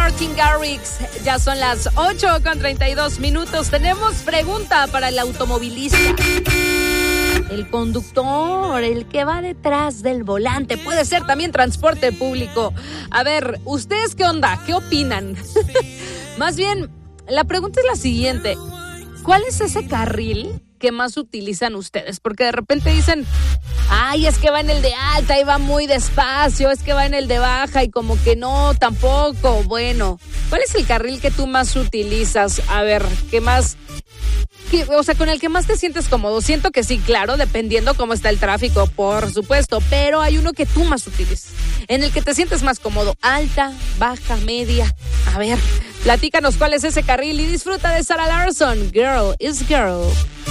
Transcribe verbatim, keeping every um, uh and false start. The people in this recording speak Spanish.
Martin Garrix. Ya son las ocho con treinta y dos minutos. Tenemos pregunta para el automovilista. El conductor, el que va detrás del volante. Puede ser también transporte público. A ver, ¿ustedes qué onda? ¿Qué opinan? Más bien, la pregunta es la siguiente. ¿Cuál es ese carril que más utilizan ustedes? Porque de repente dicen, ay, es que va en el de alta y va muy despacio, es que va en el de baja y como que no, tampoco. Bueno, ¿cuál es el carril que tú más utilizas? A ver, ¿qué más? ¿Qué, o sea, con el que más te sientes cómodo? Siento que sí, claro, dependiendo cómo está el tráfico, por supuesto, pero hay uno que tú más utilizas, en el que te sientes más cómodo. Alta, baja, media. A ver, platícanos cuál es ese carril y disfruta de Sarah Larsson. Girl is girl.